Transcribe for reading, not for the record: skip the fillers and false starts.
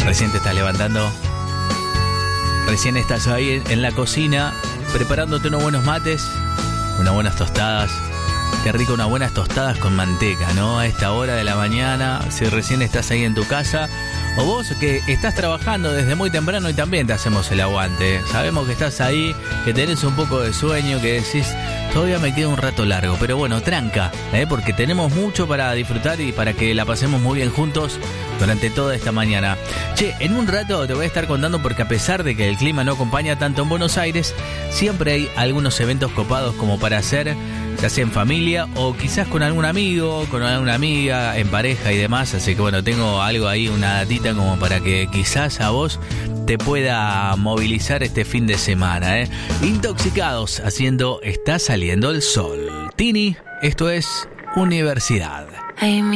Recién te estás levantando. Recién estás ahí en la cocina preparándote unos buenos mates, unas buenas tostadas. Qué rico unas buenas tostadas con manteca, ¿no? A esta hora de la mañana, si recién estás ahí en tu casa, o vos que estás trabajando desde muy temprano y también te hacemos el aguante. Sabemos que estás ahí, que tenés un poco de sueño, que decís, todavía me queda un rato largo, pero bueno, tranca, porque tenemos mucho para disfrutar y para que la pasemos muy bien juntos durante toda esta mañana. Che, en un rato te voy a estar contando porque a pesar de que el clima no acompaña tanto en Buenos Aires, siempre hay algunos eventos copados como para hacer, ya sea en familia o quizás con algún amigo, con alguna amiga, en pareja y demás. Así que bueno, tengo algo ahí, una datita como para que quizás a vos te pueda movilizar este fin de semana, Intoxicados haciendo Está Saliendo el Sol. Tini, esto es Universidad.